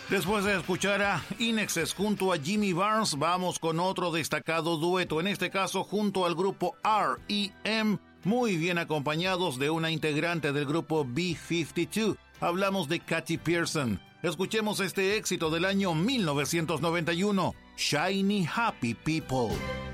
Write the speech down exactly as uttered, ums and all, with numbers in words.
Después de escuchar a Inexes junto a Jimmy Barnes, vamos con otro destacado dueto, en este caso junto al grupo R E M, muy bien acompañados de una integrante del grupo B cincuenta y dos. Hablamos de Katy Pearson. Escuchemos este éxito del año mil novecientos noventa y uno, Shiny Happy People.